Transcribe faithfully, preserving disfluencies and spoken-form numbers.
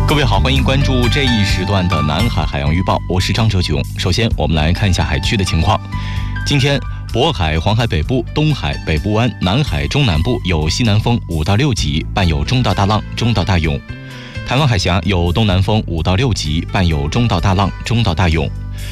各位好，欢迎关注这一时段的南海海洋预报，我是张哲炯。首先我们来看一下海区的情况。今天渤海、黄海北部、东海、北部湾、南海中南部有西南风五到六级，伴有中到大浪、中到大涌。台湾海峡有东南风五到六级，伴有中到大浪、中到大涌。